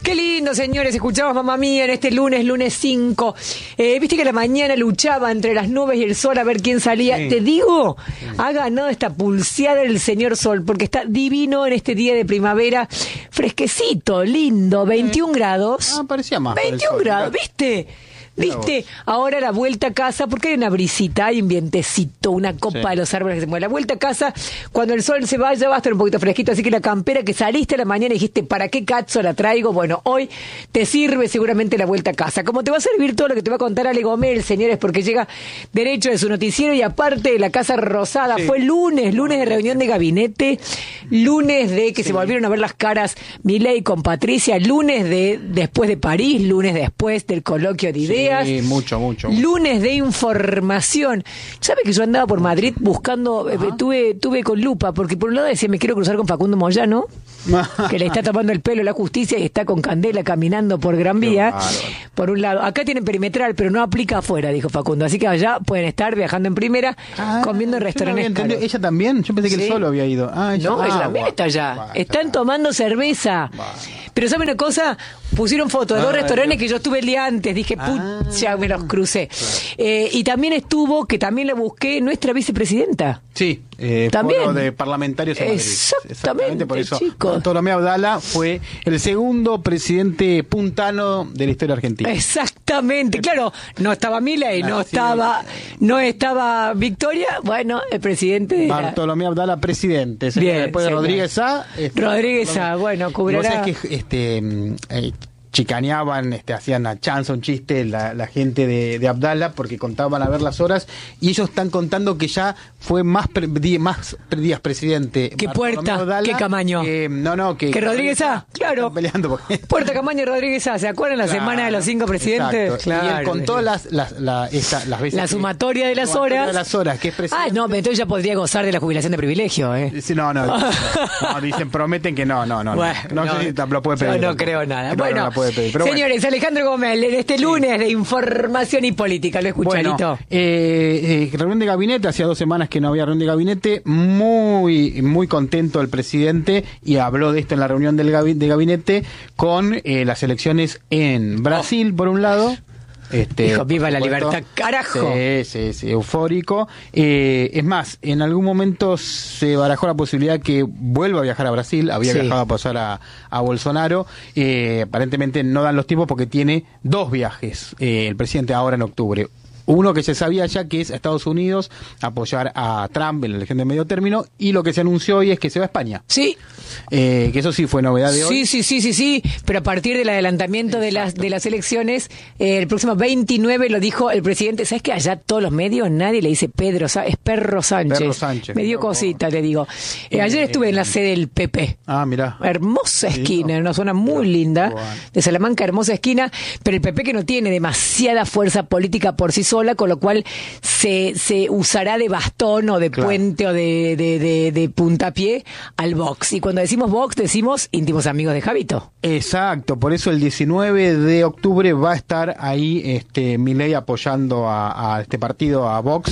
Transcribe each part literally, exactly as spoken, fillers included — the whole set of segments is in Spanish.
Qué lindo, señores, escuchamos Mamma Mía en este lunes, lunes cinco. Eh, Viste que la mañana luchaba entre las nubes y el sol a ver quién salía. Sí. Te digo, sí. ha ganado esta pulseada el señor sol, porque está divino en este día de primavera, fresquecito, lindo, veintiún sí. grados. Ah, parecía más. veintiún grados, ¿viste? ¿Viste? Ahora la vuelta a casa, porque hay una brisita, hay un vientecito, una copa sí. de los árboles que se mueve. La vuelta a casa, cuando el sol se vaya, va a estar un poquito fresquito. Así que la campera que saliste a la mañana y dijiste, ¿para qué cazzo la traigo? Bueno, hoy te sirve seguramente la vuelta a casa. Como te va a servir todo lo que te va a contar Ale Gomel, señores, porque llega derecho de su noticiero y aparte de la Casa Rosada. Sí. Fue lunes, lunes de reunión de gabinete, lunes de que sí. se volvieron a ver las caras Milei con Patricia, lunes de después de París, lunes después del coloquio de ideas. Sí, mucho, mucho. Lunes de información. ¿Sabe que yo andaba por Madrid buscando, eh, tuve tuve con lupa, porque por un lado decía, me quiero cruzar con Facundo Moyano, que le está tomando el pelo la justicia y está con Candela caminando por Gran Vía. Claro. Por un lado, acá tienen perimetral, pero no aplica afuera, dijo Facundo. Así que allá pueden estar viajando en primera, ah, comiendo en restaurantes caros. ¿Ella también? Yo pensé que ¿Sí? él solo había ido. Ah, ella, no, ah, ella también está allá. Va, Están está tomando cerveza. Va. Pero ¿sabe una cosa? Pusieron fotos de ah, dos restaurantes Dios. que yo estuve el día antes. Dije, ah, ya me los crucé. Claro. Eh, y también estuvo, que también la busqué, nuestra vicepresidenta. Sí, eh, también. Foro de parlamentarios en Madrid. Exactamente, Exactamente por eso. Chicos. Bartolomé Abdala fue el segundo presidente puntano de la historia argentina. Exactamente, claro. No estaba Milei, no, no estaba, no estaba Victoria. Bueno, el presidente era... Bartolomé Abdala, presidente. Bien, después de Rodríguez A. Este, Rodríguez A, bueno, cubrirá. Que este eh, chicaneaban, este, hacían a chanza, un chiste la, la gente de, de Abdala porque contaban a ver las horas y ellos están contando que ya fue más pre, más días presidente que Puerta, Abdala, que Camaño, eh, no no que, que Rodríguez A, claro, peleando porque... Puerta, Camaño y Rodríguez A, ¿se acuerdan la claro, semana de los cinco presidentes? Exacto. Claro, y él contó las las, la, esta, las veces la sumatoria de las horas de las horas que es presidente. Ah, no, entonces ya podría gozar de la jubilación de privilegio, ¿eh? Sí, no, no, no, no, dicen, prometen que no, no, no, bueno, no, no, no sé si lo puede pedir. Yo no creo nada. Bueno, no puede pedir, pero señores, bueno. Alejandro Gomel, en este lunes sí. de información y política, lo escucharito. Bueno, eh, eh, reunión de gabinete, hacía dos semanas que no había reunión de gabinete, muy muy contento el presidente y habló de esto en la reunión del gabi- de gabinete con eh, las elecciones en Brasil, oh. por un lado. Este, Dijo, viva la libertad, carajo. Sí, sí, sí, eufórico. Eh, es más, en algún momento se barajó la posibilidad que vuelva a viajar a Brasil. Había sí. viajado a pasar a, a Bolsonaro. Eh, aparentemente no dan los tiempos porque tiene dos viajes eh, el presidente ahora en octubre. Uno que se sabía ya, que es a Estados Unidos, apoyar a Trump en la elección de medio término, y lo que se anunció hoy es que se va a España. Sí. Eh, que eso sí fue novedad de sí, hoy. Sí, sí, sí, sí, pero a partir del adelantamiento de las de las elecciones, eh, el próximo veintinueve lo dijo el presidente. ¿Sabes que allá todos los medios nadie le dice Pedro, es Perro Sánchez? Perro Sánchez. Me dio cosita, te digo. Eh, ayer estuve en la sede del P P. Ah, mirá. Hermosa esquina, en una zona muy linda, de Salamanca, hermosa esquina, pero el P P que no tiene demasiada fuerza política por sí sola, con lo cual se, se usará de bastón o de claro. puente o de, de, de, de puntapié al Vox. Y cuando decimos Vox, decimos íntimos amigos de Javito. Exacto, por eso el diecinueve de octubre va a estar ahí este Milei apoyando a, a este partido, a Vox,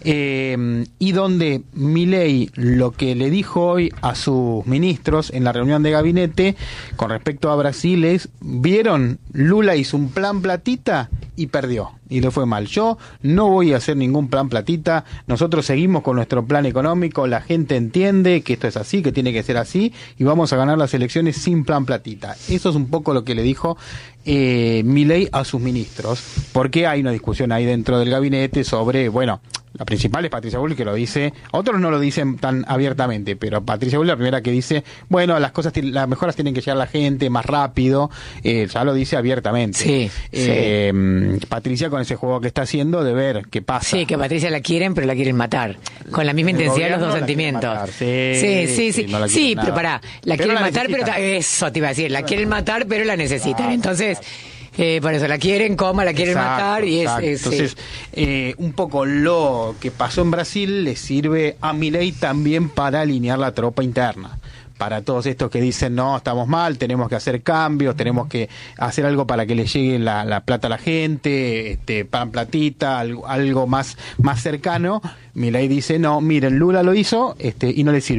eh, y donde Milei lo que le dijo hoy a sus ministros en la reunión de gabinete con respecto a Brasil es, ¿vieron? Lula hizo un plan platita y perdió. Y le fue mal. Yo no voy a hacer ningún plan platita. Nosotros seguimos con nuestro plan económico. La gente entiende que esto es así, que tiene que ser así, y vamos a ganar las elecciones sin plan platita. Eso es un poco lo que le dijo eh, Milei a sus ministros, porque hay una discusión ahí dentro del gabinete sobre, bueno, la principal es Patricia Bullrich, que lo dice, otros no lo dicen tan abiertamente, pero Patricia Bullrich la primera que dice, bueno, las cosas, las mejoras tienen que llegar a la gente más rápido, eh, ya lo dice abiertamente. Sí, eh, sí. Patricia con ese juego que está haciendo de ver qué pasa. Sí, que Patricia la quieren, pero la quieren matar, con la misma intensidad los dos sentimientos. Sí, sí, sí, sí, sí, no sí pero pará, la pero quieren la matar, pero eso te iba a decir, la quieren matar, pero la necesitan, entonces... Eh, por eso la quieren, coma, la quieren exacto, matar y es, es entonces sí. eh, un poco lo que pasó en Brasil le sirve a Milei también para alinear la tropa interna. Para todos estos que dicen, no, estamos mal, tenemos que hacer cambios, tenemos que hacer algo para que le llegue la, la plata a la gente, este pan platita, algo, algo más, más cercano. Milei dice, no, miren, Lula lo hizo este y no le sirvió.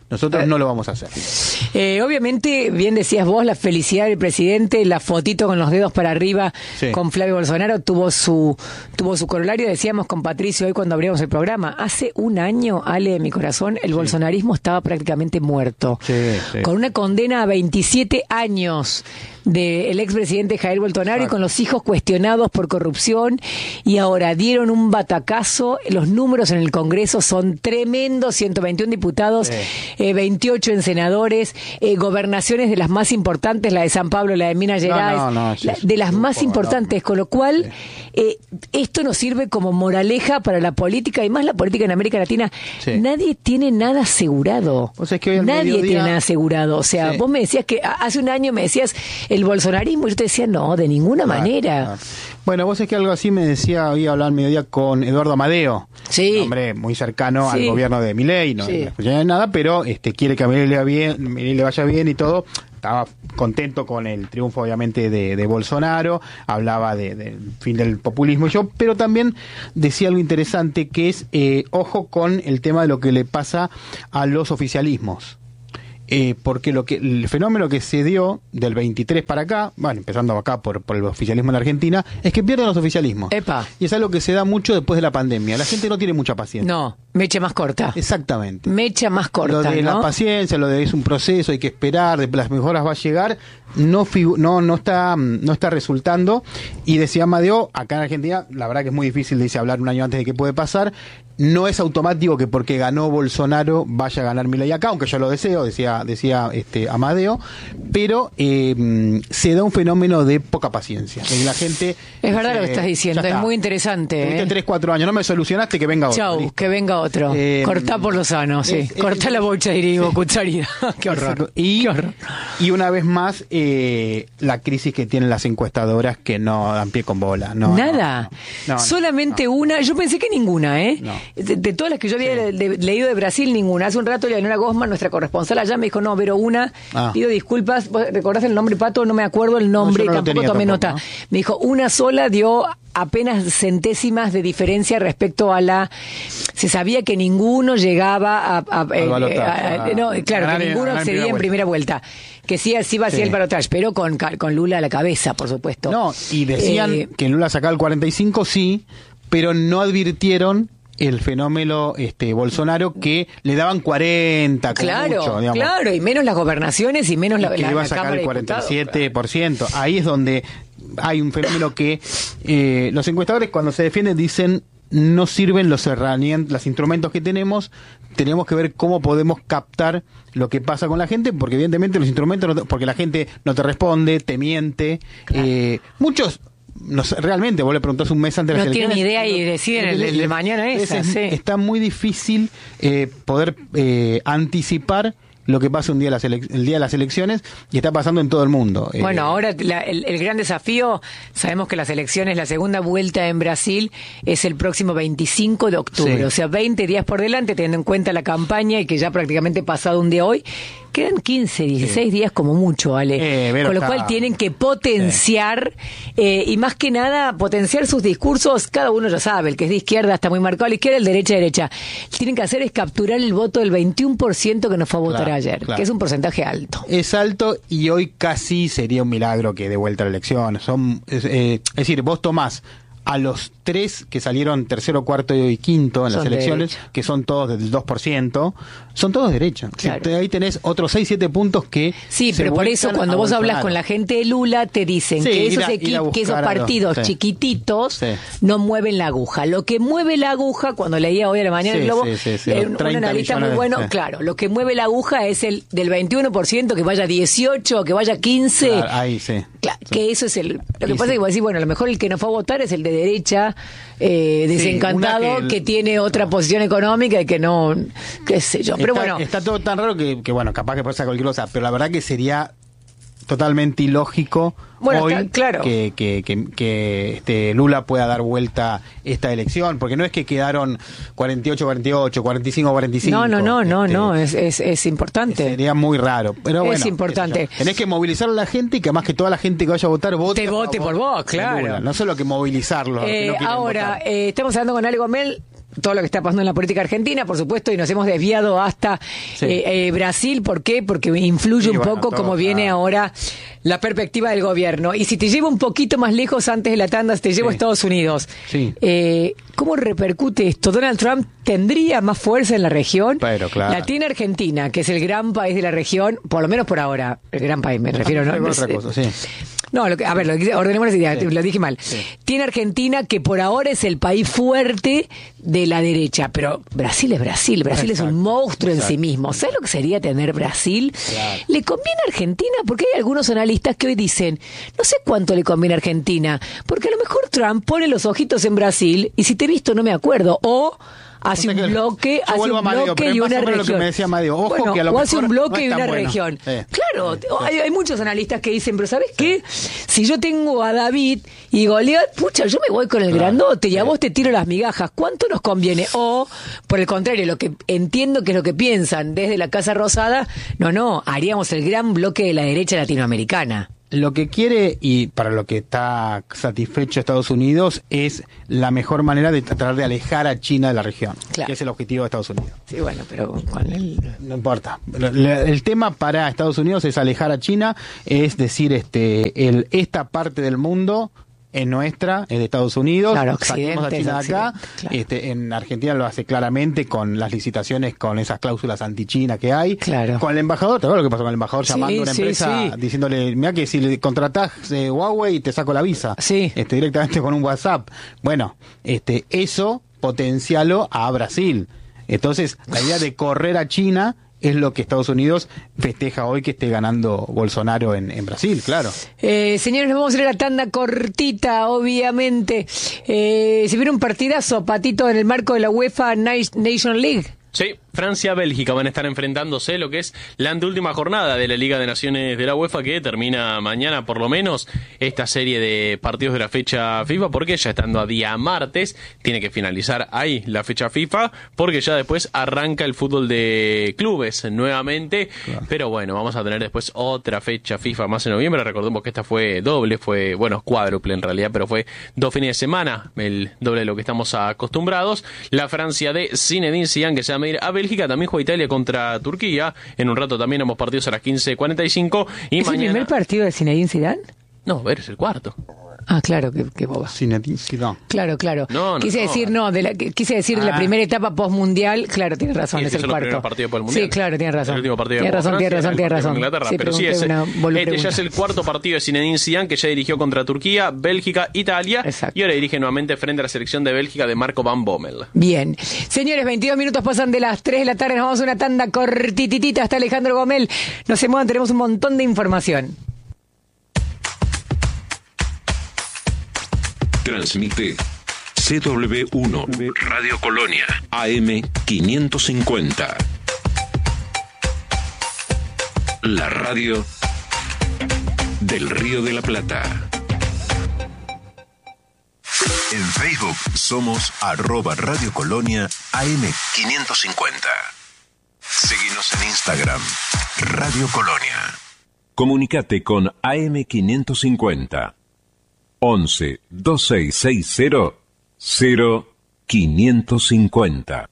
nosotros no lo vamos a hacer. Eh, obviamente, bien decías vos, la felicidad del presidente, la fotito con los dedos para arriba sí. con Flavio Bolsonaro tuvo su tuvo su corolario. Decíamos con Patricio hoy cuando abrimos el programa, hace un año, Ale de mi corazón, el sí. bolsonarismo estaba prácticamente muerto. Sí, sí. Con una condena a veintisiete años del expresidente Jair Bolsonaro Exacto. y con los hijos cuestionados por corrupción, y ahora dieron un batacazo. Los números en el Congreso son tremendos: ciento veintiún diputados, sí. eh, veintiocho en senadores, eh, gobernaciones de las más importantes, la de San Pablo, la de Minas Gerais, no, no, no, la, de las más importantes, con lo cual sí. eh, esto nos sirve como moraleja para la política, y más la política en América Latina. Sí. Nadie tiene nada asegurado. O sea, es que hoy Nadie mediodía... tiene nada asegurado. O sea, sí. vos me decías que hace un año me decías el bolsonarismo, y yo te decía, no, de ninguna claro, manera. Claro. Bueno, vos es que algo así me decía, hoy hablar al mediodía con Eduardo Amadeo, sí. un hombre muy cercano sí. al gobierno de Milei, no sí. escuché nada, pero este quiere que a Milei le, bien, Milei le vaya bien y todo. Estaba contento con el triunfo, obviamente, de, de Bolsonaro, hablaba del de, de fin del populismo y yo, pero también decía algo interesante, que es, eh, ojo con el tema de lo que le pasa a los oficialismos. Eh, porque lo que el fenómeno que se dio del veintitrés para acá, bueno, empezando acá por, por el oficialismo en la Argentina, es que pierden los oficialismos. Epa. Y es algo que se da mucho después de la pandemia. La gente no tiene mucha paciencia. No, mecha más corta. Exactamente. Mecha más corta, Lo de ¿no? la paciencia, lo de es un proceso, hay que esperar, de las mejoras va a llegar, no figu- no no está no está resultando. Y decía Amadeo, acá en Argentina, la verdad que es muy difícil, dice, hablar un año antes de qué puede pasar. No es automático que porque ganó Bolsonaro vaya a ganar Milei acá, aunque yo lo deseo, decía decía este Amadeo, pero eh, se da un fenómeno de poca paciencia. Y la gente es verdad eh, lo que estás diciendo, es muy interesante. Tuviste ¿eh? tres, cuatro años, no me solucionaste, que venga otro. Chau, listo. que venga otro. Eh, Cortá por lo sano, sí. Es, Cortá es, la bocha, diría, sí. cucharina. Qué horror. Y, Qué horror. Y una vez más, eh, la crisis que tienen las encuestadoras que no dan pie con bola. No, Nada. No, no, Solamente no. una. Yo pensé que ninguna, ¿eh? No. De, de todas las que yo había sí. de, leído de Brasil, ninguna. Hace un rato Leonora Gosman, nuestra corresponsal allá, me dijo, no, pero una, ah. pido disculpas, ¿vos recordás el nombre, Pato? No me acuerdo el nombre, no, no tampoco tomé tampoco, nota. ¿no? Me dijo, una sola dio apenas centésimas de diferencia respecto a la... Se sabía que ninguno llegaba a... a, a, eh, a, a no, claro, ganar, que ninguno accedía en primera vuelta. Que sí, sí va hacia sí. el balotaje, pero con, con Lula a la cabeza, por supuesto. No, y decían eh, que Lula sacaba el cuarenta y cinco, sí, pero no advirtieron el fenómeno este Bolsonaro, que le daban cuarenta, claro, mucho, digamos. Claro, y menos las gobernaciones y menos y la, que la, iba a la sacar Cámara el cuarenta y siete por ciento. Claro. Ahí es donde hay un fenómeno que eh, los encuestadores, cuando se defienden, dicen no sirven los herramientas, los instrumentos que tenemos, tenemos que ver cómo podemos captar lo que pasa con la gente, porque evidentemente los instrumentos, no te, porque la gente no te responde, te miente, claro. eh, muchos no sé, realmente, vos le preguntás un mes antes de no las elecciones. No tienen idea y deciden el, el de mañana esa, es, sí. Está muy difícil eh, poder eh, anticipar lo que pasa un día las ele- el día de las elecciones, y está pasando en todo el mundo. Bueno, eh, ahora la, el, el gran desafío, sabemos que las elecciones, la segunda vuelta en Brasil es el próximo veinticinco de octubre, sí. O sea, veinte días por delante, teniendo en cuenta la campaña y que ya prácticamente pasado un día hoy. Quedan quince, dieciséis sí. días como mucho, Ale. Eh, Con lo está... cual tienen que potenciar, sí. eh, y más que nada, potenciar sus discursos. Cada uno ya sabe, el que es de izquierda está muy marcado a la izquierda, el derecha derecha. Lo que tienen que hacer es capturar el voto del veintiuno por ciento que nos fue a votar claro, ayer, claro. que es un porcentaje alto. Es alto, y hoy casi sería un milagro que dé vuelta la elección. Son, es, eh, es decir, vos tomás a los tres que salieron tercero, cuarto y quinto en son las elecciones, de que son todos del dos por ciento, son todos derechos. Claro. O sea, ahí tenés otros seis, siete puntos que... Sí, pero por eso cuando vos hablas con la gente de Lula, te dicen sí, que, esos a, que esos partidos los, sí. chiquititos sí. no mueven la aguja. Lo que mueve la aguja, cuando leía hoy a la mañana sí, el Globo, sí, sí, sí, eh, un analista muy bueno, de, claro, lo que mueve la aguja es el del veintiuno por ciento, que vaya dieciocho, que vaya quince. Claro, ahí sí. Claro, sí. Que eso es el... Lo que pasa sí. es que vos decís, bueno, a lo mejor el que no fue a votar es el de derecha, eh, desencantado, sí, que, que tiene otra posición económica y que no, qué sé yo, pero está, bueno. Está todo tan raro que, que bueno, capaz que puede ser cualquier cosa, pero la verdad que sería totalmente ilógico bueno, hoy está, claro. que, que, que, que este Lula pueda dar vuelta esta elección, porque no es que quedaron cuarenta y ocho, cuarenta y ocho, cuarenta y cinco, cuarenta y cinco. No, no, no, este, no, no, es, es, es importante. Sería muy raro, pero bueno. Es importante. Tenés que movilizar a la gente y que además que toda la gente que vaya a votar vote. Te vote por vos, claro. Lula. No solo que movilizarlos. Eh, que no ahora, eh, estamos hablando con Ale Gomel. todo lo que está pasando en la política argentina, por supuesto, y nos hemos desviado hasta sí. eh, eh, Brasil. ¿Por qué? Porque influye sí, un bueno, poco todo, cómo viene claro. ahora la perspectiva del gobierno. Y si te llevo un poquito más lejos antes de la tanda, te llevo sí. a Estados Unidos. Sí. Eh, ¿Cómo repercute esto? ¿Donald Trump tendría más fuerza en la región? Pero, claro. La tiene Argentina, que es el gran país de la región, por lo menos por ahora. El gran país, me refiero, ¿no? Es otra cosa, sí. No, lo que, a ver, lo, ordenemos las ideas, sí. lo dije mal. Sí. Tiene Argentina, que por ahora es el país fuerte de la derecha, pero Brasil es Brasil, Brasil exacto, es un monstruo exacto. en sí mismo. ¿Sabes lo que sería tener Brasil? Claro. ¿Le conviene a Argentina? Porque hay algunos analistas que hoy dicen, no sé cuánto le conviene a Argentina, porque a lo mejor Trump pone los ojitos en Brasil, y si te he visto no me acuerdo, o... hace o sea un bloque, hace un bloque Madeo, y una región. Lo que me decía Madeo, ojo bueno, que a lo o hace un bloque no y una bueno. región. Sí. Claro, sí. Hay, hay muchos analistas que dicen, pero ¿sabes sí. qué? Si yo tengo a David y Goliat, pucha, yo me voy con el claro. grandote y a sí. vos te tiro las migajas. ¿Cuánto nos conviene? O, por el contrario, lo que entiendo que es lo que piensan desde la Casa Rosada, no, no, haríamos el gran bloque de la derecha latinoamericana. Lo que quiere y para lo que está satisfecho Estados Unidos es la mejor manera de tratar de alejar a China de la región, claro. que es el objetivo de Estados Unidos. Sí, bueno, pero con el... No importa. El tema para Estados Unidos es alejar a China, es decir, este, el, esta parte del mundo es nuestra, es de Estados Unidos, claro, saquemos a China de acá, claro. este, en Argentina lo hace claramente con las licitaciones, con esas cláusulas anti-China que hay, claro. con el embajador, ¿te acuerdas lo que pasó con el embajador sí, llamando a una sí, empresa sí. diciéndole, mira que si le contratás eh, Huawei te saco la visa, sí. este, directamente con un WhatsApp? Bueno, este, eso potencialo a Brasil. Entonces, la idea de correr a China es lo que Estados Unidos festeja hoy que esté ganando Bolsonaro en, en Brasil, claro. Eh, señores, nos vamos a ir a la tanda cortita, obviamente. Eh, se viene un partidazo, Patito, en el marco de la UEFA Nation League. Sí, Francia-Bélgica van a estar enfrentándose lo que es la anteúltima jornada de la Liga de Naciones de la UEFA, que termina mañana por lo menos esta serie de partidos de la fecha FIFA, porque ya estando a día martes tiene que finalizar ahí la fecha FIFA, porque ya después arranca el fútbol de clubes nuevamente, claro. pero bueno, vamos a tener después otra fecha FIFA más en noviembre. Recordemos que esta fue doble, fue, bueno, cuádruple en realidad, pero fue dos fines de semana, el doble de lo que estamos acostumbrados. La Francia de Zinedine Zidane, que se va a medir a Bélgica. También juega Italia contra Turquía. En un rato también ambos partidos a las quince cuarenta y cinco. Y ¿Es mañana... el primer partido de Zinedine Zidane? No, a ver, es el cuarto. Ah, claro, qué, qué boba. Zinedine Zidane. Claro, claro. No, no, quise no. decir, no, de la, quise decir ah. de la primera etapa postmundial. Claro, tienes razón, sí, es sí, el cuarto. Partido por el mundial. Sí, claro, tienes razón. El último partido tienes razón, Francia, tienes razón, tienes razón. Inglaterra, sí, pero sí, es, este pregunta. ya es el cuarto partido de Zinedine Zidane, que ya dirigió contra Turquía, Bélgica, Italia. Exacto. Y ahora dirige nuevamente frente a la selección de Bélgica de Marco Van Bommel. Bien. Señores, veintidós minutos pasan de las tres de la tarde. Nos vamos a una tanda cortititita hasta Alejandro Gomel. No se muevan, tenemos un montón de información. Transmite C W uno Radio Colonia A M quinientos cincuenta. La radio del Río de la Plata. En Facebook somos arroba Radio Colonia A M quinientos cincuenta. Seguinos en Instagram, Radio Colonia. Comunicate con A M quinientos cincuenta. once, dos seis seis cero, cero quinientos cincuenta.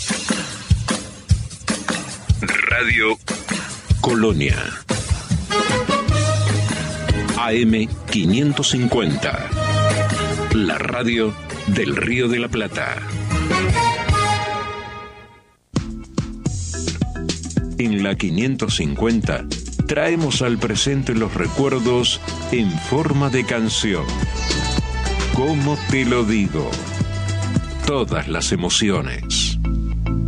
Radio Colonia A M quinientos cincuenta. La radio del Río de la Plata. En la quinientos cincuenta traemos al presente los recuerdos en forma de canción. ¿Cómo te lo digo? Todas las emociones.